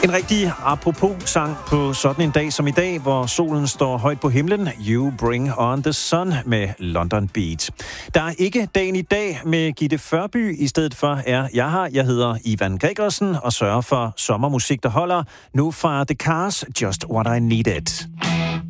En rigtig apropos-sang på sådan en dag som i dag, hvor solen står højt på himlen. You Bring On The Sun med London Beat. Der er ikke dagen i dag med Gitte Førby. I stedet for er jeg her. Jeg hedder Ivan Gregersen og sørger for sommermusik, der holder. Nu fra The Cars, Just What I Needed.